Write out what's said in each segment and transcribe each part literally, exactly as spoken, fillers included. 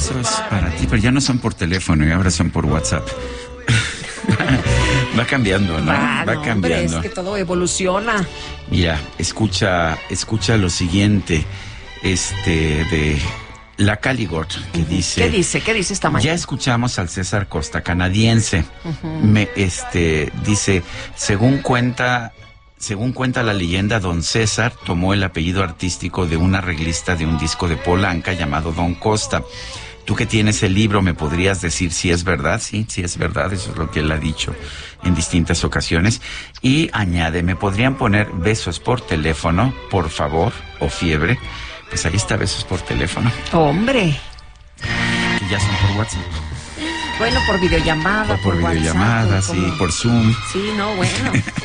besos para ti, pero ya no son por teléfono y ahora son por WhatsApp. Va cambiando, ¿no? Ah, Va no, cambiando. Hombre, es que todo evoluciona. Mira, escucha, escucha lo siguiente, este, de la Caligort, que uh-huh. dice... ¿Qué dice? ¿Qué dice esta mañana? Ya escuchamos al César Costa, canadiense. Uh-huh. Me, este, dice, según cuenta... Según cuenta la leyenda, don César tomó el apellido artístico de un arreglista de un disco de Polanca llamado Don Costa. Tú que tienes el libro, ¿me podrías decir si es verdad? Sí, sí es verdad, eso es lo que él ha dicho en distintas ocasiones. Y añade, ¿me podrían poner besos por teléfono, por favor, o fiebre? Pues ahí está, besos por teléfono. ¡Hombre! Que ya son por WhatsApp. Bueno, por videollamada, o por, por videollamada, WhatsApp, sí, como... por Zoom. Sí, no, bueno.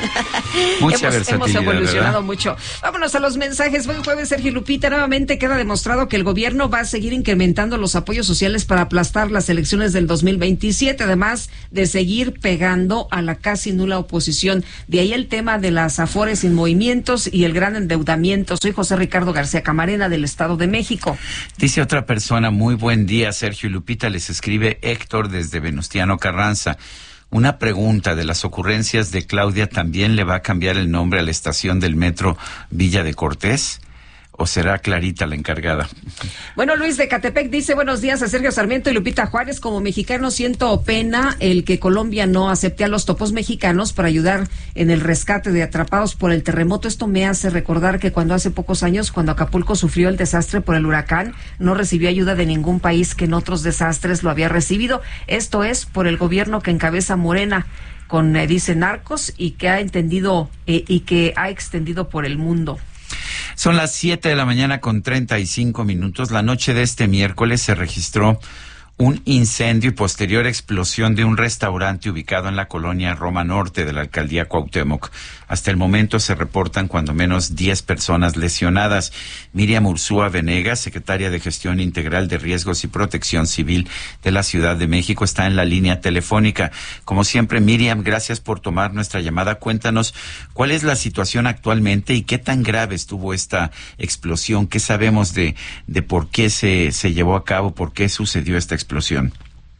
Mucha hemos, versatilidad, hemos evolucionado ¿verdad? mucho. Vámonos a los mensajes. Buen jueves, Sergio Lupita. Nuevamente queda demostrado que el gobierno va a seguir incrementando los apoyos sociales para aplastar las elecciones del dos mil veintisiete, además de seguir pegando a la casi nula oposición. De ahí el tema de las afores sin movimientos y el gran endeudamiento. Soy José Ricardo García Camarena, del Estado de México. Dice otra persona, muy buen día, Sergio Lupita. Les escribe Héctor de desde Venustiano Carranza. Una pregunta, de las ocurrencias de Claudia, ¿también le va a cambiar el nombre a la estación del metro Villa de Cortés? ¿O será Clarita la encargada? Bueno, Luis de Catepec dice, buenos días a Sergio Sarmiento y Lupita Juárez. Como mexicano siento pena el que Colombia no acepte a los topos mexicanos para ayudar en el rescate de atrapados por el terremoto. Esto me hace recordar que cuando hace pocos años, cuando Acapulco sufrió el desastre por el huracán, no recibió ayuda de ningún país que en otros desastres lo había recibido. Esto es por el gobierno que encabeza Morena, con, eh, dice, narcos, y que ha entendido eh, y que ha extendido por el mundo. Son las siete de la mañana con treinta y cinco minutos. La noche de este miércoles se registró un incendio y posterior explosión de un restaurante ubicado en la colonia Roma Norte de la alcaldía Cuauhtémoc. Hasta el momento se reportan cuando menos diez personas lesionadas. Miriam Ursúa Venegas, secretaria de Gestión Integral de Riesgos y Protección Civil de la Ciudad de México, está en la línea telefónica. Como siempre, Miriam, gracias por tomar nuestra llamada. Cuéntanos cuál es la situación actualmente y qué tan grave estuvo esta explosión. ¿Qué sabemos de, de por qué se, se llevó a cabo, por qué sucedió esta explosión? Explosión.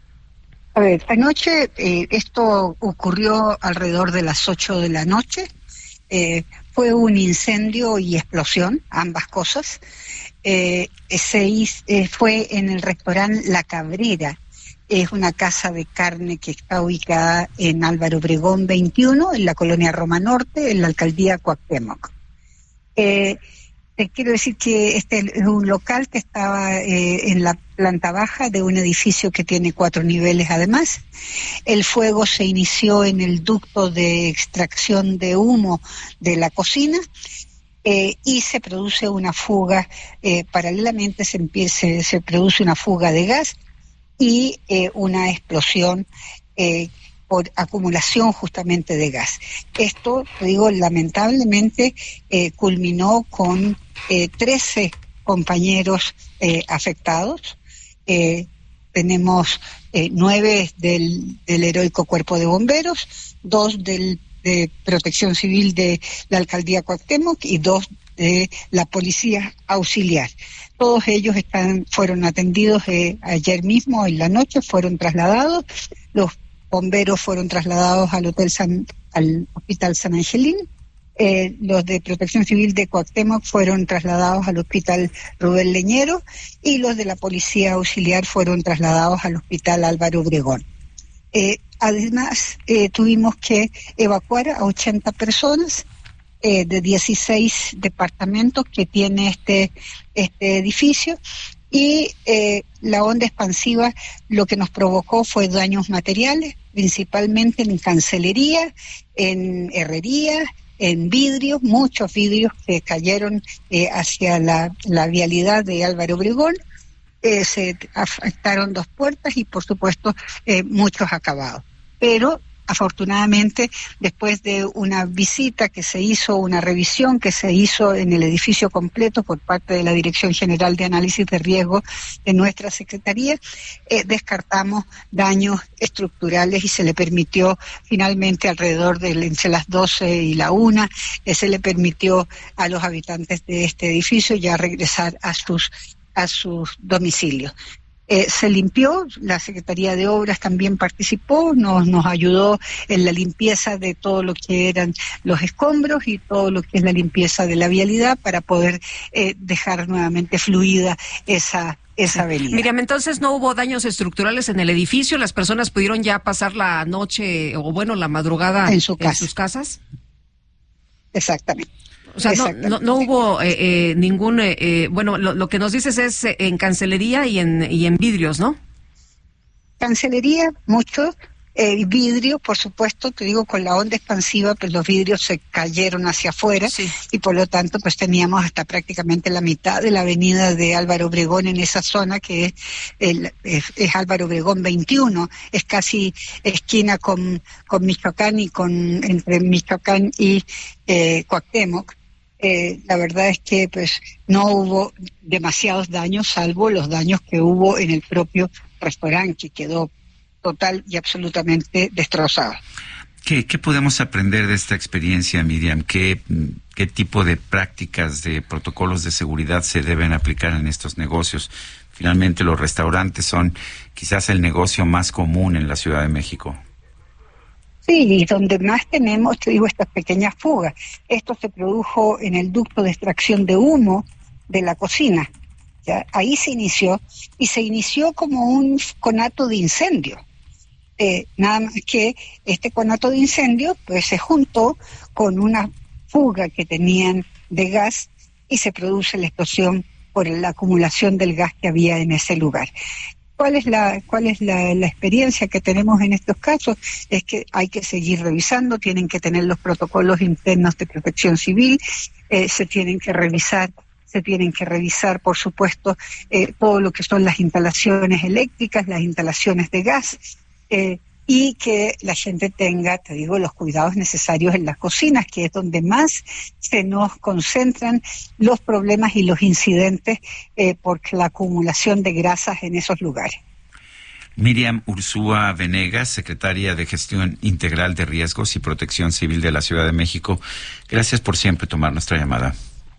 A ver, anoche eh, esto ocurrió alrededor de las ocho de la noche. Eh, fue un incendio y explosión, ambas cosas. Eh, se hizo, eh, fue en el restaurante La Cabrera. Es una casa de carne que está ubicada en Álvaro Obregón veintiuno, en la colonia Roma Norte, en la alcaldía Cuauhtémoc. Eh, te quiero decir que este es un local que estaba eh, en la planta baja de un edificio que tiene cuatro niveles además. El fuego se inició en el ducto de extracción de humo de la cocina eh, y se produce una fuga, eh, paralelamente se, empieza, se produce una fuga de gas y eh, una explosión eh, por acumulación justamente de gas. Esto, te digo, lamentablemente eh, culminó con eh, trece compañeros eh, afectados. Eh, tenemos eh, nueve del, del heroico Cuerpo de Bomberos, dos del, de Protección Civil de la Alcaldía Cuauhtémoc y dos de la Policía Auxiliar. Todos ellos están, fueron atendidos eh, ayer mismo, en la noche, fueron trasladados. Los bomberos fueron trasladados al hotel San, al Hospital San Angelín. Eh, los de Protección Civil de Cuauhtémoc fueron trasladados al Hospital Rubén Leñero y los de la Policía Auxiliar fueron trasladados al Hospital Álvaro Obregón. Eh, además, eh, tuvimos que evacuar a ochenta personas eh, de dieciséis departamentos que tiene este, este edificio. Y eh, la onda expansiva lo que nos provocó fue daños materiales, principalmente en cancelería, en herrería, en vidrios, muchos vidrios que cayeron eh, hacia la, la vialidad de Álvaro Obregón. Eh, se afectaron dos puertas y, por supuesto, eh, muchos acabados. Pero, afortunadamente, después de una visita que se hizo, una revisión que se hizo en el edificio completo por parte de la Dirección General de Análisis de Riesgo de nuestra Secretaría, eh, descartamos daños estructurales y se le permitió finalmente alrededor de entre las doce y la una, eh, se le permitió a los habitantes de este edificio ya regresar a sus, a sus domicilios. Eh, se limpió, la Secretaría de Obras también participó, nos, nos ayudó en la limpieza de todo lo que eran los escombros y todo lo que es la limpieza de la vialidad para poder eh, dejar nuevamente fluida esa esa avenida. Miriam, entonces no hubo daños estructurales en el edificio, las personas pudieron ya pasar la noche o bueno, la madrugada en, su casa. en sus casas. Exactamente. O sea, no, no, no hubo eh, eh, ningún, eh, eh, bueno, lo, lo que nos dices es eh, en cancelería y en, y en vidrios, ¿no? Cancelería, mucho. Eh, vidrio, por supuesto, te digo, con la onda expansiva, pues los vidrios se cayeron hacia afuera, sí. Y por lo tanto, pues teníamos hasta prácticamente la mitad de la avenida de Álvaro Obregón en esa zona, que es, el, es, es Álvaro Obregón veintiuno, es casi esquina con, con Michoacán y con, entre Michoacán y eh, Cuauhtémoc. Eh, la verdad es que pues no hubo demasiados daños, salvo los daños que hubo en el propio restaurante, que quedó total y absolutamente destrozado. ¿Qué, qué podemos aprender de esta experiencia, Miriam? ¿Qué, ¿Qué tipo de prácticas, de protocolos de seguridad se deben aplicar en estos negocios? Finalmente, los restaurantes son quizás el negocio más común en la Ciudad de México. Sí, y donde más tenemos, te digo, estas pequeñas fugas. Esto se produjo en el ducto de extracción de humo de la cocina. ¿Ya? Ahí se inició, y se inició como un conato de incendio. Eh, nada más que este conato de incendio pues se juntó con una fuga que tenían de gas y se produce la explosión por la acumulación del gas que había en ese lugar. ¿Cuál es la cuál es la, la experiencia que tenemos en estos casos? Es que hay que seguir revisando, tienen que tener los protocolos internos de protección civil, eh, se tienen que revisar se tienen que revisar, por supuesto, eh, todo lo que son las instalaciones eléctricas, las instalaciones de gas, eh, y que la gente tenga, te digo, los cuidados necesarios en las cocinas, que es donde más se nos concentran los problemas y los incidentes eh, por la acumulación de grasas en esos lugares. Miriam Ursúa Venegas, secretaria de Gestión Integral de Riesgos y Protección Civil de la Ciudad de México, gracias por siempre tomar nuestra llamada.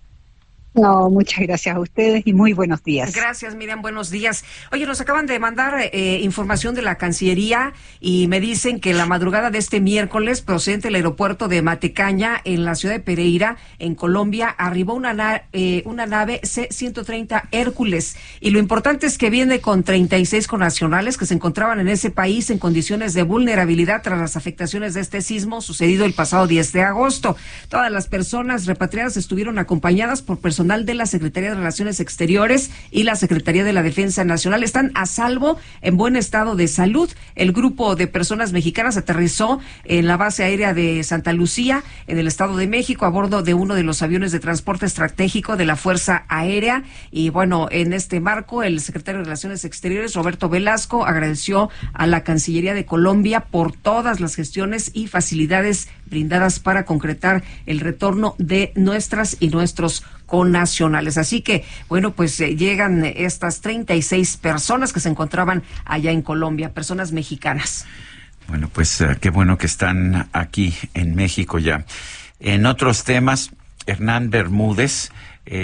No, muchas gracias a ustedes y muy buenos días. Gracias, Miriam, buenos días. Oye, nos acaban de mandar eh, información de la Cancillería y me dicen que la madrugada de este miércoles, procedente del aeropuerto de Matecaña, en la ciudad de Pereira, en Colombia, arribó una, na eh, una nave C ciento treinta Hércules. Y lo importante es que viene con treinta y seis connacionales que se encontraban en ese país en condiciones de vulnerabilidad tras las afectaciones de este sismo sucedido el pasado diez de agosto. Todas las personas repatriadas estuvieron acompañadas por personas de la Secretaría de Relaciones Exteriores y la Secretaría de la Defensa Nacional. Están a salvo, en buen estado de salud. El grupo de personas mexicanas aterrizó en la base aérea de Santa Lucía, en el Estado de México, a bordo de uno de los aviones de transporte estratégico de la Fuerza Aérea. Y bueno, en este marco, el secretario de Relaciones Exteriores, Roberto Velasco, agradeció a la Cancillería de Colombia por todas las gestiones y facilidades brindadas para concretar el retorno de nuestras y nuestros connacionales. Así que, bueno, pues eh, llegan estas treinta y seis personas que se encontraban allá en Colombia, personas mexicanas. Bueno, pues uh, qué bueno que están aquí en México ya. En otros temas, Hernán Bermúdez,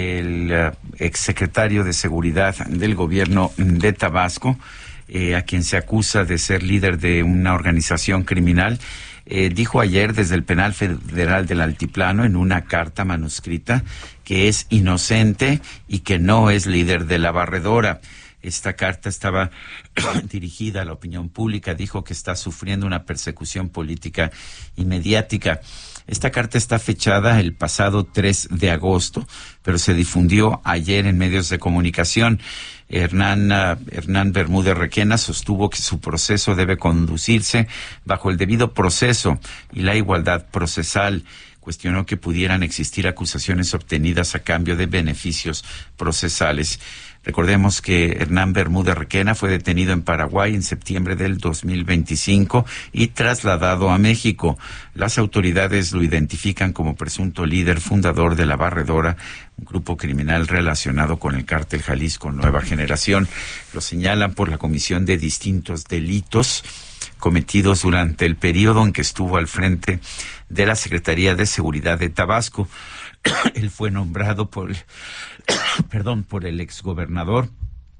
el uh, exsecretario de Seguridad del gobierno de Tabasco, eh, a quien se acusa de ser líder de una organización criminal, Eh, dijo ayer desde el Penal Federal del Altiplano en una carta manuscrita que es inocente y que no es líder de la barredora. Esta carta estaba dirigida a la opinión pública, dijo que está sufriendo una persecución política y mediática. Esta carta está fechada el pasado tres de agosto, pero se difundió ayer en medios de comunicación. Hernán, uh, Hernán Bermúdez Requena sostuvo que su proceso debe conducirse bajo el debido proceso y la igualdad procesal. Cuestionó que pudieran existir acusaciones obtenidas a cambio de beneficios procesales. Recordemos que Hernán Bermúdez Requena fue detenido en Paraguay en septiembre del dos mil veinticinco y trasladado a México. Las autoridades lo identifican como presunto líder fundador de La Barredora, un grupo criminal relacionado con el cártel Jalisco Nueva Generación. Lo señalan por la comisión de distintos delitos cometidos durante el periodo en que estuvo al frente de la Secretaría de Seguridad de Tabasco. Él fue nombrado por, perdón, por el exgobernador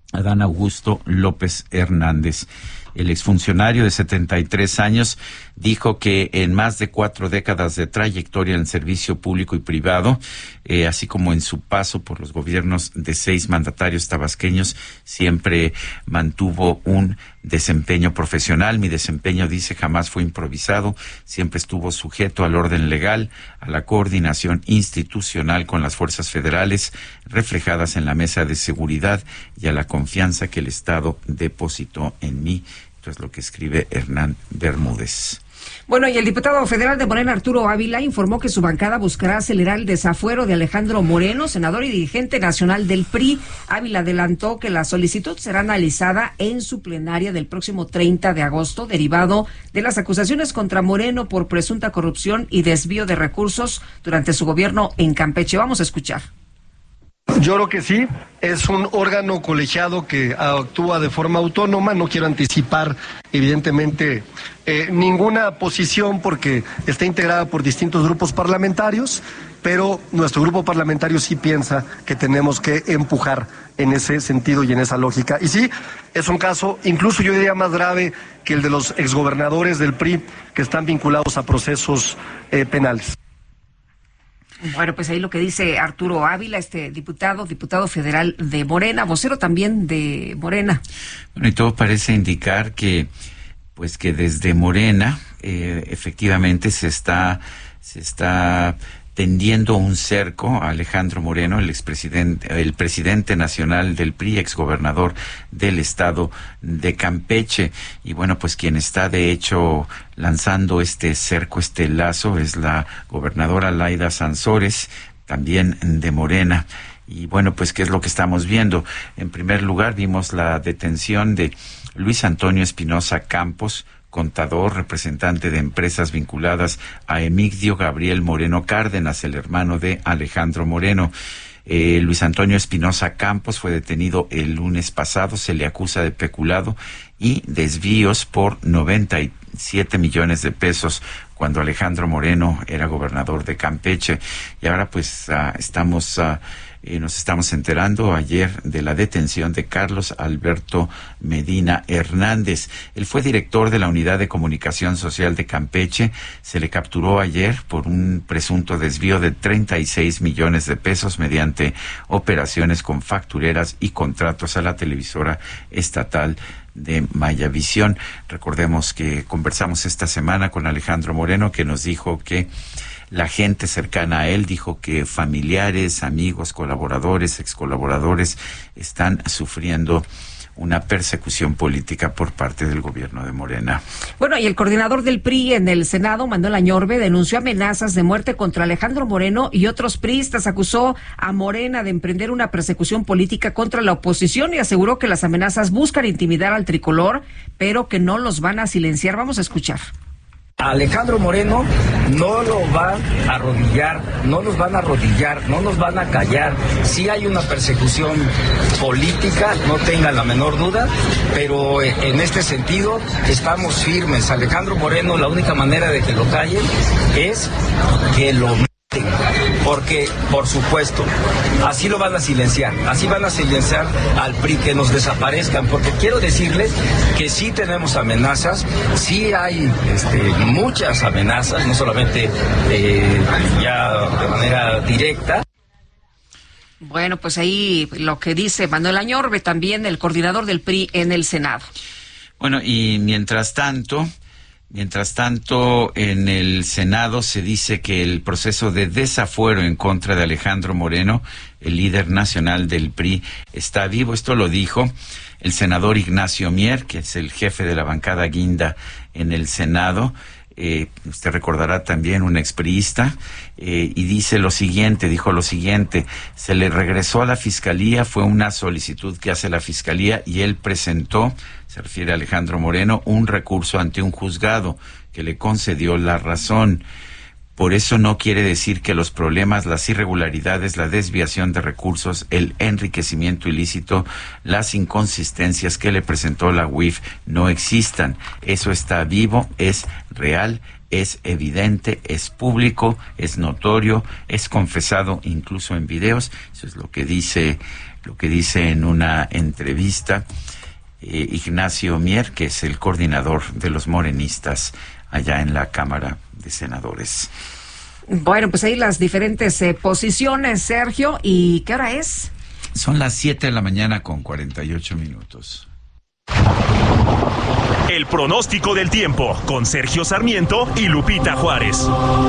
Adán Augusto López Hernández. El exfuncionario de setenta y tres años dijo que en más de cuatro décadas de trayectoria en el servicio público y privado, eh, así como en su paso por los gobiernos de seis mandatarios tabasqueños, siempre mantuvo un desempeño profesional. Mi desempeño, dice, jamás fue improvisado, siempre estuvo sujeto al orden legal, a la coordinación institucional con las fuerzas federales reflejadas en la mesa de seguridad y a la confianza que el Estado depositó en mí. Esto es lo que escribe Hernán Bermúdez. Bueno, y el diputado federal de Morena, Arturo Ávila, informó que su bancada buscará acelerar el desafuero de Alejandro Moreno, senador y dirigente nacional del P R I. Ávila adelantó que la solicitud será analizada en su plenaria del próximo treinta de agosto, derivado de las acusaciones contra Moreno por presunta corrupción y desvío de recursos durante su gobierno en Campeche. Vamos a escuchar. Yo creo que sí, es un órgano colegiado que actúa de forma autónoma. No quiero anticipar, evidentemente, eh, ninguna posición porque está integrada por distintos grupos parlamentarios, pero nuestro grupo parlamentario sí piensa que tenemos que empujar en ese sentido y en esa lógica. Y sí, es un caso, incluso yo diría más grave que el de los exgobernadores del P R I que están vinculados a procesos eh, penales. Bueno, pues ahí lo que dice Arturo Ávila, este diputado, diputado federal de Morena, vocero también de Morena. Bueno, y todo parece indicar que, pues que desde Morena, eh, efectivamente se está, se está tendiendo un cerco a Alejandro Moreno, el expresidente, el presidente nacional del P R I, exgobernador del estado de Campeche. Y bueno, pues quien está de hecho lanzando este cerco, este lazo, es la gobernadora Laida Sansores, también de Morena. Y bueno, pues ¿qué es lo que estamos viendo? En primer lugar, vimos la detención de Luis Antonio Espinosa Campos, contador, representante de empresas vinculadas a Emigdio Gabriel Moreno Cárdenas, el hermano de Alejandro Moreno. Eh, Luis Antonio Espinosa Campos fue detenido el lunes pasado, se le acusa de peculado y desvíos por noventa y siete millones de pesos cuando Alejandro Moreno era gobernador de Campeche. Y ahora pues uh, estamos... Uh, Eh, nos estamos enterando ayer de la detención de Carlos Alberto Medina Hernández. Él fue director de la Unidad de Comunicación Social de Campeche. Se le capturó ayer por un presunto desvío de treinta y seis millones de pesos mediante operaciones con factureras y contratos a la televisora estatal de Mayavisión. Recordemos que conversamos esta semana con Alejandro Moreno, que nos dijo que la gente cercana a él, dijo que familiares, amigos, colaboradores, excolaboradores están sufriendo una persecución política por parte del gobierno de Morena. Bueno, y el coordinador del P R I en el Senado, Manuel Añorbe, denunció amenazas de muerte contra Alejandro Moreno y otros priistas. Acusó a Morena de emprender una persecución política contra la oposición y aseguró que las amenazas buscan intimidar al tricolor, pero que no los van a silenciar. Vamos a escuchar. Alejandro Moreno no lo va a arrodillar, no nos van a arrodillar, no nos van a callar. Sí hay una persecución política, no tengan la menor duda, pero en este sentido estamos firmes. Alejandro Moreno, la única manera de que lo callen es que lo maten, porque, por supuesto, así lo van a silenciar, así van a silenciar al P R I, que nos desaparezcan, porque quiero decirles que sí tenemos amenazas, sí hay este, muchas amenazas, no solamente eh, ya de manera directa. Bueno, pues ahí lo que dice Manuel Añorbe, también el coordinador del P R I en el Senado. Bueno, y mientras tanto... Mientras tanto, en el Senado se dice que el proceso de desafuero en contra de Alejandro Moreno, el líder nacional del P R I, está vivo. Esto lo dijo el senador Ignacio Mier, que es el jefe de la bancada guinda en el Senado. Eh, usted recordará también un expriista, eh, y dice lo siguiente, dijo lo siguiente: se le regresó a la Fiscalía, fue una solicitud que hace la Fiscalía y él presentó, se refiere a Alejandro Moreno, un recurso ante un juzgado que le concedió la razón. Por eso no quiere decir que los problemas, las irregularidades, la desviación de recursos, el enriquecimiento ilícito, las inconsistencias que le presentó la U I F no existan. Eso está vivo, es real es evidente, es público, es notorio, es confesado incluso en videos. Eso es lo que dice, lo que dice en una entrevista eh, Ignacio Mier, que es el coordinador de los morenistas allá en la Cámara de Senadores. Bueno, pues ahí las diferentes eh, posiciones, Sergio. ¿Y qué hora es? Son las siete de la mañana con cuarenta y ocho minutos. El pronóstico del tiempo con Sergio Sarmiento y Lupita Juárez.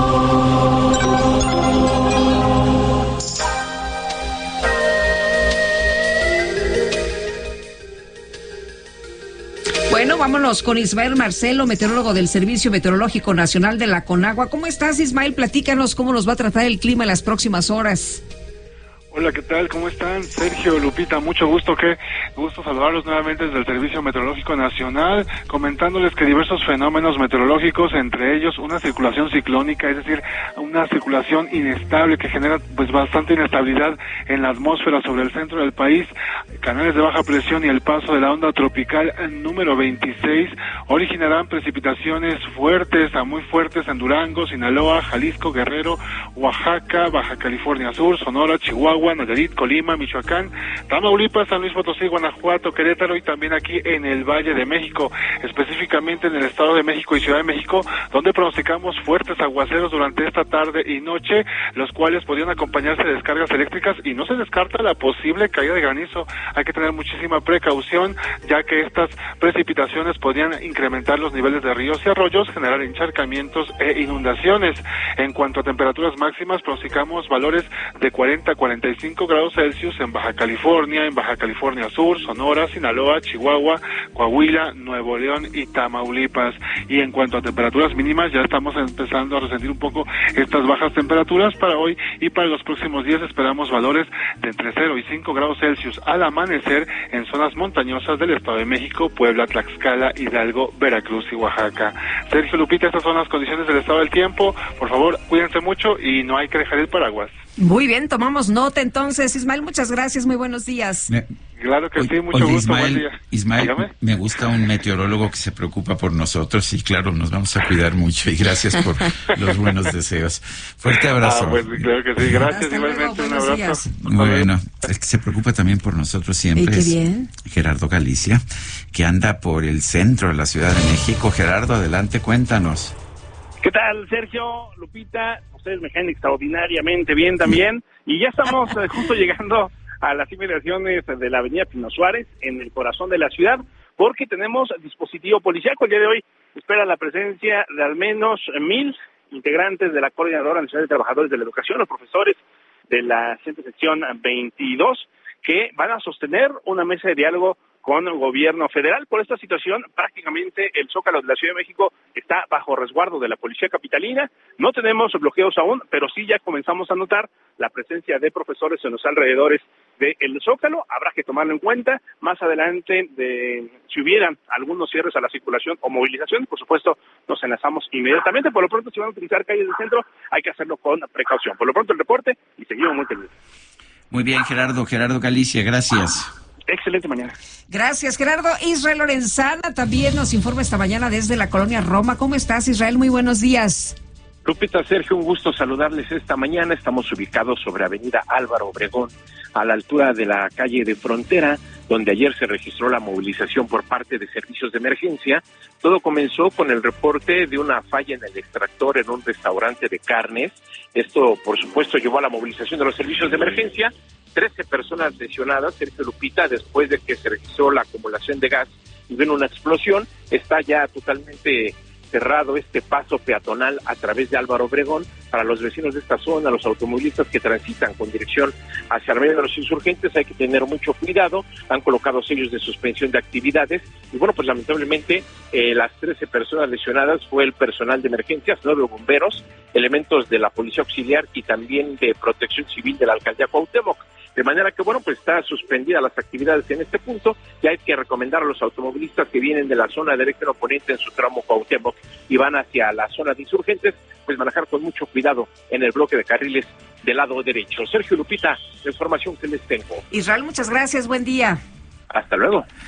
Bueno, vámonos con Ismael Marcelo, meteorólogo del Servicio Meteorológico Nacional de la Conagua. ¿Cómo estás, Ismael? Platícanos cómo nos va a tratar el clima en las próximas horas. Hola, ¿qué tal? ¿Cómo están? Sergio, Lupita, mucho gusto, qué gusto saludarlos nuevamente desde el Servicio Meteorológico Nacional, comentándoles que diversos fenómenos meteorológicos, entre ellos una circulación ciclónica, es decir, una circulación inestable que genera pues bastante inestabilidad en la atmósfera sobre el centro del país, canales de baja presión y el paso de la onda tropical número veintiséis originarán precipitaciones fuertes a muy fuertes en Durango, Sinaloa, Jalisco, Guerrero, Oaxaca, Baja California Sur, Sonora, Chihuahua, Nayarit, Colima, Michoacán, Tamaulipas, San Luis Potosí, Guanajuato, Querétaro y también aquí en el Valle de México, específicamente en el Estado de México y Ciudad de México, donde pronosticamos fuertes aguaceros durante esta tarde y noche, los cuales podrían acompañarse de descargas eléctricas y no se descarta la posible caída de granizo. Hay que tener muchísima precaución, ya que estas precipitaciones podrían incrementar los niveles de ríos y arroyos, generar encharcamientos e inundaciones. En cuanto a temperaturas máximas, pronosticamos valores de cuarenta a cuarenta y cinco grados Celsius en Baja California, en Baja California Sur, Sonora, Sinaloa, Chihuahua, Coahuila, Nuevo León y Tamaulipas. Y en cuanto a temperaturas mínimas, ya estamos empezando a resentir un poco estas bajas temperaturas para hoy y para los próximos días esperamos valores de entre cero y cinco grados Celsius al amanecer en zonas montañosas del Estado de México, Puebla, Tlaxcala, Hidalgo, Veracruz y Oaxaca. Sergio, Lupita, estas son las condiciones del estado del tiempo. Por favor, cuídense mucho y no hay que dejar el paraguas. Muy bien, tomamos nota entonces. Ismael, muchas gracias, muy buenos días. Me... Claro que oye, sí, mucho oye, gusto, Ismael, buen día. Ismael, Dígame. Me gusta un meteorólogo que se preocupa por nosotros y claro, nos vamos a cuidar mucho y gracias por los buenos deseos. Fuerte abrazo. Ah, pues claro que sí, gracias. Hasta igualmente, luego, un buenos abrazo. días. Bueno, el que se preocupa también por nosotros siempre Y qué es bien. Gerardo Galicia, que anda por el centro de la Ciudad de México. Gerardo, adelante, cuéntanos. ¿Qué tal, Sergio, Lupita? Ustedes me caen extraordinariamente bien también. Y ya estamos eh, justo llegando a las inmediaciones de la avenida Pino Suárez, en el corazón de la ciudad, porque tenemos dispositivo policiaco. El día de hoy espera la presencia de al menos mil integrantes de la Coordinadora Nacional de Trabajadores de la Educación, los profesores de la ciento sección veintidós, que van a sostener una mesa de diálogo con el gobierno federal. Por esta situación, prácticamente el Zócalo de la Ciudad de México está bajo resguardo de la Policía Capitalina. No tenemos bloqueos aún, pero sí ya comenzamos a notar la presencia de profesores en los alrededores del Zócalo. Habrá que tomarlo en cuenta. Más adelante, de, si hubieran algunos cierres a la circulación o movilización, por supuesto, nos enlazamos inmediatamente. Por lo pronto, si van a utilizar calles del centro, hay que hacerlo con precaución. Por lo pronto, el reporte y seguimos muy pendientes. Muy bien, Gerardo. Gerardo Galicia, gracias. Excelente mañana. Gracias, Gerardo. Israel Lorenzana también nos informa esta mañana desde la colonia Roma. ¿Cómo estás, Israel? Muy buenos días. Lupita, Sergio, un gusto saludarles esta mañana. Estamos ubicados sobre Avenida Álvaro Obregón, a la altura de la calle de Frontera, donde ayer se registró la movilización por parte de servicios de emergencia. Todo comenzó con el reporte de una falla en el extractor en un restaurante de carnes. Esto, por supuesto, llevó a la movilización de los servicios de emergencia. trece personas lesionadas, Sergio, Lupita, después de que se registró la acumulación de gas y vino una explosión. Está ya totalmente cerrado este paso peatonal a través de Álvaro Obregón para los vecinos de esta zona, los automovilistas que transitan con dirección hacia el medio de los insurgentes. Hay que tener mucho cuidado. Han colocado sellos de suspensión de actividades y bueno, pues lamentablemente eh, las trece personas lesionadas fue el personal de emergencias, nueve bomberos, elementos de la policía auxiliar y también de protección civil de la alcaldía Cuauhtémoc. De manera que, bueno, pues está suspendida las actividades en este punto y hay que recomendar a los automovilistas que vienen de la zona del eje oponente en su tramo Cuauhtémoc y van hacia la zona de insurgentes, pues manejar con mucho cuidado en el bloque de carriles del lado derecho. Sergio, Lupita, la información que les tengo. Israel, muchas gracias. Buen día. Hasta luego.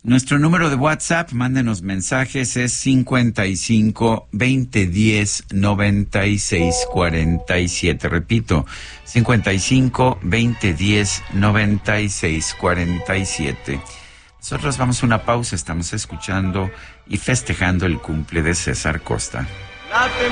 Nuestro número de WhatsApp, mándenos mensajes, es cincuenta y cinco, veinte diez, noventa y seis cuarenta y siete. Repito, cincuenta y cinco, veinte diez, noventa y seis cuarenta y siete. Nosotros vamos a una pausa, estamos escuchando y festejando el cumple de César Costa.